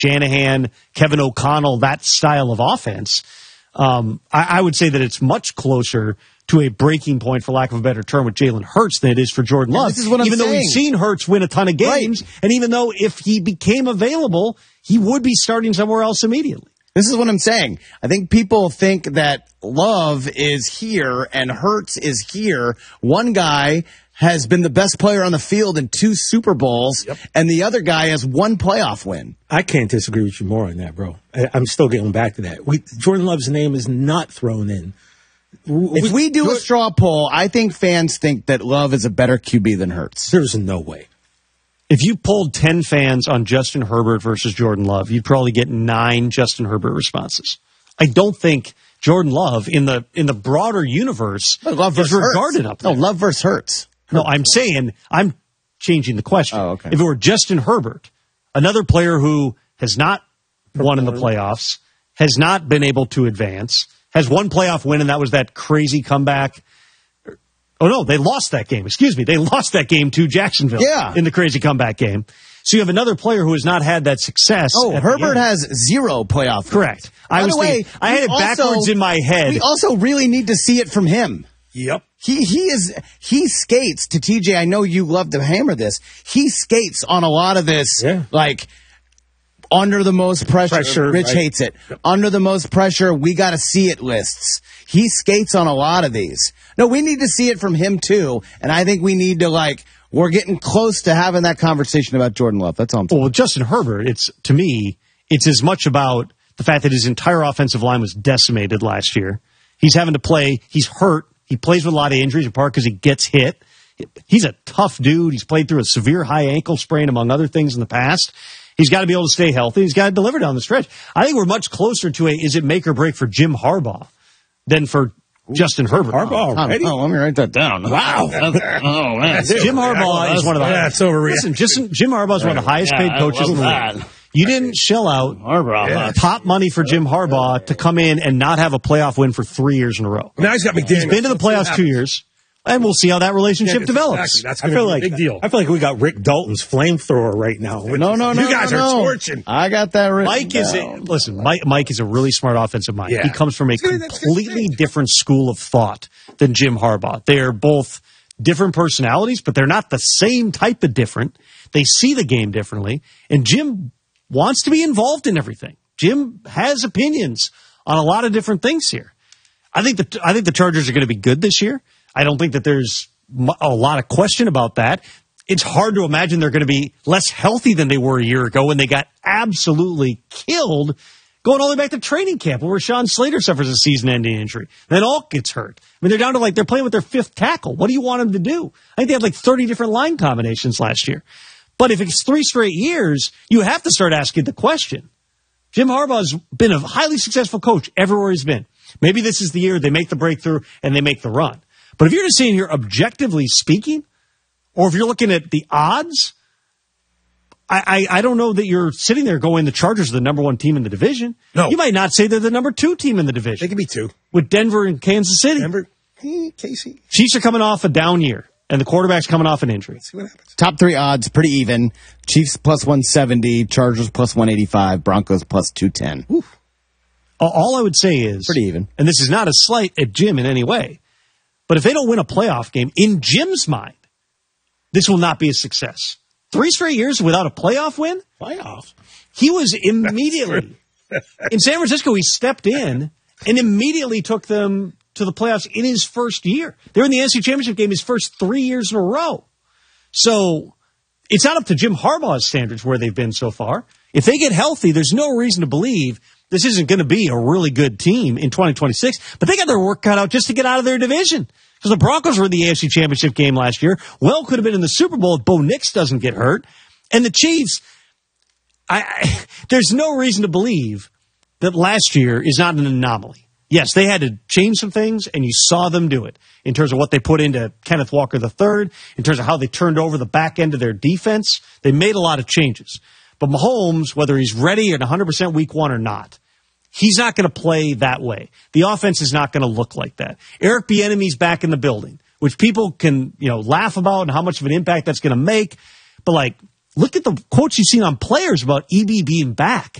Shanahan, Kevin O'Connell, that style of offense, I would say that it's much closer to a breaking point, for lack of a better term, with Jalen Hurts than it is for Jordan Love. This is what I'm even saying. though we've seen Hurts win a ton of games, and even though if he became available, he would be starting somewhere else immediately. This is what I'm saying. I think people think that Love is here and Hurts is here. One guy has been the best player on the field in 2 Super Bowls, and the other guy has 1 playoff win. I can't disagree with you more on that, bro. I'm still getting back to that. Jordan Love's name is not thrown in. If we do a straw poll, I think fans think that Love is a better QB than Hurts. There's no way. If you polled 10 fans on Justin Herbert versus Jordan Love, you'd probably get 9 Justin Herbert responses. I don't think Jordan Love in the broader universe is regarded up there. No, Love versus Hurts. No, I'm saying I'm changing the question. Oh, okay. If it were Justin Herbert, another player who has not won in the playoffs, has not been able to advance, has 1 playoff win, and that was that crazy comeback. Oh, no, they lost that game. Excuse me. They lost that game to Jacksonville in the crazy comeback game. So you have another player who has not had that success. Oh, Herbert has 0 playoff wins. Correct. I had it backwards in my head. We also really need to see it from him. Yep. He skates to TJ. I know you love to hammer this. He skates on a lot of this, like under the most pressure. Rich hates it. Yep. Under the most pressure, we got to see it lists. He skates on a lot of these. No, we need to see it from him too. And I think we need to we're getting close to having that conversation about Jordan Love. That's all I'm saying. Well, with Justin Herbert, to me, it's as much about the fact that his entire offensive line was decimated last year. He's having to play. He's hurt. He plays with a lot of injuries, in part because he gets hit. He's a tough dude. He's played through a severe high ankle sprain, among other things, in the past. He's got to be able to stay healthy. He's got to deliver down the stretch. I think we're much closer to is it make or break for Jim Harbaugh than for Justin Herbert. Harbaugh already? Oh, let me write that down. Wow. Oh, man. Jim Harbaugh is one of the highest. That's overreaction. Listen, Jim Harbaugh is one of the highest paid coaches in the league. You didn't shell out top money for Jim Harbaugh to come in and not have a playoff win for 3 years in a row. Now he's got McDaniels. He's been to the playoffs 2 years, and we'll see how that relationship develops. Exactly. That's going to be a big deal. I feel like we got Rick Dalton's flamethrower right now. No. You guys are torching. I got that written Mike is a really smart offensive mind. Yeah. He comes from a completely different school of thought than Jim Harbaugh. They are both different personalities, but they're not the same type of different. They see the game differently, and Jim wants to be involved in everything. Jim has opinions on a lot of different things here. I think the Chargers are going to be good this year. I don't think that there's a lot of question about that. It's hard to imagine they're going to be less healthy than they were a year ago when they got absolutely killed going all the way back to training camp where Sean Slater suffers a season-ending injury. Then Alt gets hurt. I mean, they're down to they're playing with their 5th tackle. What do you want them to do? I think they had 30 different line combinations last year. But if it's 3 straight years, you have to start asking the question. Jim Harbaugh's been a highly successful coach everywhere he's been. Maybe this is the year they make the breakthrough and they make the run. But if you're just sitting here objectively speaking, or if you're looking at the odds, I don't know that you're sitting there going the Chargers are the number 1 team in the division. No. You might not say they're the number 2 team in the division. They could be 2. With Denver and Kansas City. Casey. Chiefs are coming off a down year. And the quarterback's coming off an injury. Let's see what happens. Top 3 odds, pretty even. Chiefs plus 170, Chargers plus 185, Broncos plus 210. Oof. All I would say is, pretty even. And this is not a slight at Jim in any way, but if they don't win a playoff game, in Jim's mind, this will not be a success. 3 straight years without a playoff win? Playoffs? He was immediately, in San Francisco, he stepped in and immediately took them to the playoffs in his first year. They're in the NFC Championship game his first 3 years in a row. So it's not up to Jim Harbaugh's standards where they've been so far. If they get healthy, there's no reason to believe this isn't going to be a really good team in 2026. But they got their work cut out just to get out of their division. Because the Broncos were in the AFC Championship game last year. Well, could have been in the Super Bowl if Bo Nix doesn't get hurt. And the Chiefs, there's no reason to believe that last year is not an anomaly. Yes, they had to change some things, and you saw them do it in terms of what they put into Kenneth Walker III, in terms of how they turned over the back end of their defense. They made a lot of changes. But Mahomes, whether he's ready and 100% week 1 or not, he's not going to play that way. The offense is not going to look like that. Eric Bieniemy's back in the building, which people can laugh about and how much of an impact that's going to make. But look at the quotes you've seen on players about EB being back.